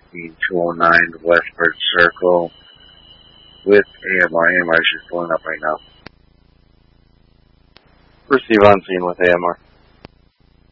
15209 Westford Circle with AMR. AMR is just pulling up right now. Receive on scene with AMR.